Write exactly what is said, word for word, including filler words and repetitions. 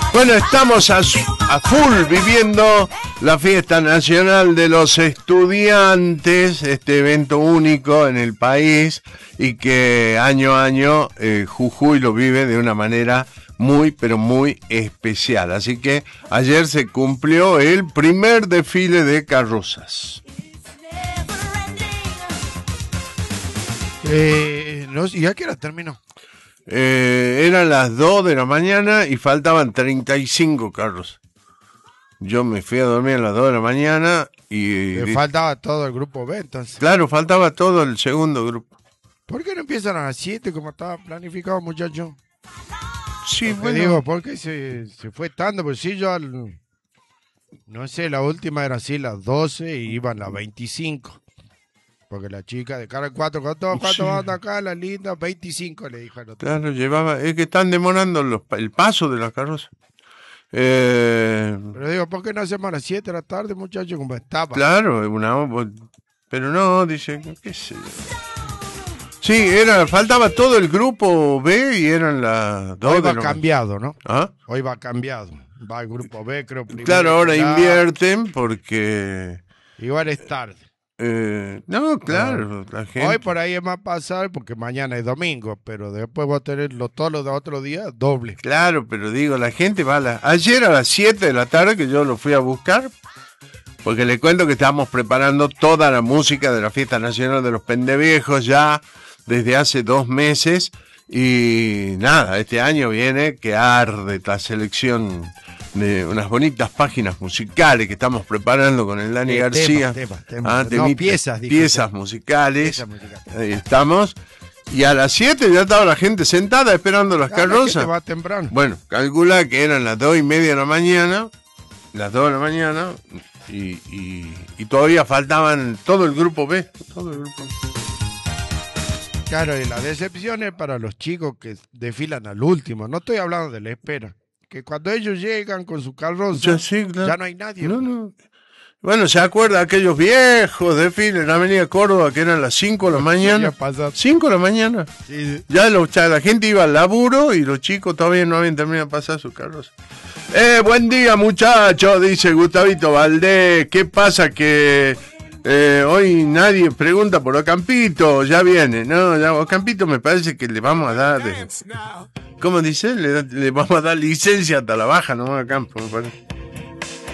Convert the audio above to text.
Bueno, estamos a, a full viviendo la fiesta nacional de los estudiantes, este evento único en el país y que año a año eh, Jujuy lo vive de una manera muy, pero muy especial. Así que ayer se cumplió el primer desfile de carrozas. Eh, no, ¿Y a qué hora terminó? Eh, eran las dos de la mañana y faltaban treinta y cinco carros. Yo me fui a dormir a las dos de la mañana y... Le faltaba todo el grupo B, entonces. Claro, faltaba todo el segundo grupo. ¿Por qué no empiezan a las siete como estaba planificado, muchacho? Sí, Porque bueno. digo, ¿por qué se, se fue tanto? Pues sí, yo al... No sé, la última era así, las doce y iban las veinticinco. Porque la chica de cara cuatro, ¿cuánto, cuánto Sí. van acá, la linda? veinticinco, le dijo al otro. Claro, llevaba... Es que están demorando los, el paso de la carroza. Eh, Pero digo, ¿por qué no hacemos a las siete de la tarde, muchacho? Como estaba. claro, una... Pero no, dice... ¿Qué sé yo? Sí, era, faltaba todo el grupo B y eran las dos Hoy de va la cambiado, ¿no? ¿Ah? Hoy va cambiado. Va el grupo B, creo. Primero, Claro, ahora ya. invierten porque... Igual es tarde. Eh, no, claro, la gente... Hoy por ahí es más pasar porque mañana es domingo, pero después voy a tener los, todos los de otro día doble. Claro, pero digo, la gente va a la... Ayer a las siete de la tarde que yo lo fui a buscar, porque le cuento que estábamos preparando toda la música de la Fiesta Nacional de los Pendeviejos ya desde hace dos meses y nada, este año viene que arde la selección de unas bonitas páginas musicales que estamos preparando con el Dani Eh, García. temas, temas, temas. Ah, No, temitas, piezas, dije, piezas temas. musicales. Piezas musicales. Ahí estamos. Y a las siete ya estaba la gente sentada esperando las Ah, la gente carrozas. va temprano. Bueno, calcula que eran las dos y media de la mañana, las dos de la mañana, y, y, y todavía faltaban todo el grupo B. Todo el grupo. Claro, y la decepción es para los chicos que desfilan al último. No estoy hablando de la espera. Que cuando ellos llegan con su carroza, Ya, sí, claro. ya no hay nadie. No, no. Bueno, ¿se acuerda aquellos viejos desfiles en Avenida Córdoba que eran las cinco de la mañana? Ya pasa. cinco de la mañana. Sí, Ya los, ya la gente iba al laburo y los chicos todavía no habían terminado de pasar sus carros. Eh, buen día, muchachos, dice Gustavito Valdés. ¿Qué pasa que eh, hoy nadie pregunta por Ocampito? Ya viene, ¿no? Ya Ocampito me parece que le vamos a dar... De, ¿cómo dice? Le, le vamos a dar licencia hasta la baja, ¿no? A campo, me parece.